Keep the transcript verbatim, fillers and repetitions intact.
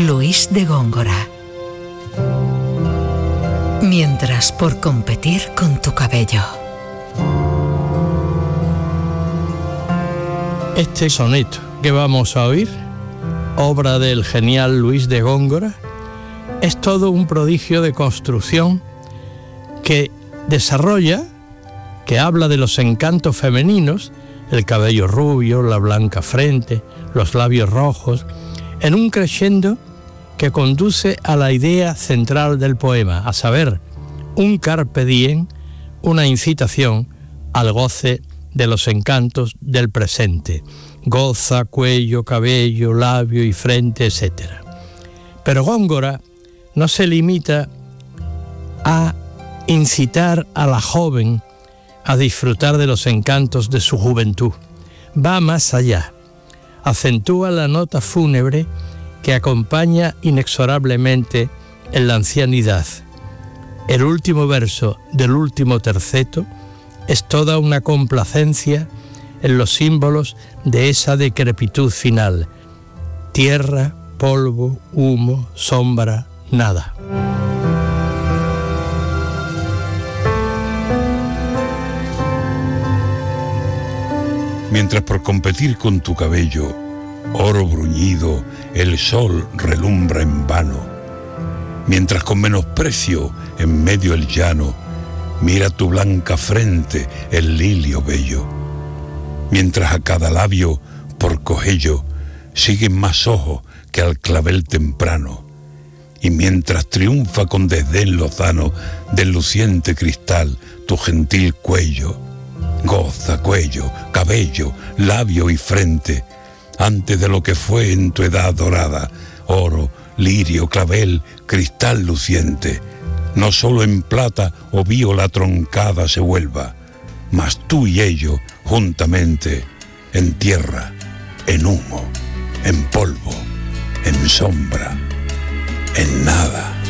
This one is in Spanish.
Luis de Góngora. Mientras por competir con tu cabello. Este soneto que vamos a oír, obra del genial Luis de Góngora, es todo un prodigio de construcción que desarrolla, que habla de los encantos femeninos, el cabello rubio, la blanca frente, los labios rojos, en un crescendo que conduce a la idea central del poema, a saber, un carpe diem, una incitación al goce de los encantos del presente. Goza, cuello, cabello, labio y frente, etcétera. Pero Góngora no se limita a incitar a la joven a disfrutar de los encantos de su juventud. Va más allá. Acentúa la nota fúnebre que acompaña inexorablemente en la ancianidad. El último verso del último terceto es toda una complacencia en los símbolos de esa decrepitud final. Tierra, polvo, humo, sombra, nada. Mientras por competir con tu cabello, oro bruñido, el sol relumbra en vano, mientras con menosprecio en medio el llano mira tu blanca frente el lilio bello, mientras a cada labio por cogello siguen más ojos que al clavel temprano, y mientras triunfa con desdén lozano del luciente cristal tu gentil cuello, goza cuello, cabello, labio y frente, antes de lo que fue en tu edad dorada, oro, lirio, clavel, cristal luciente, no solo en plata o viola troncada se vuelva, mas tú y ello juntamente, en tierra, en humo, en polvo, en sombra, en nada.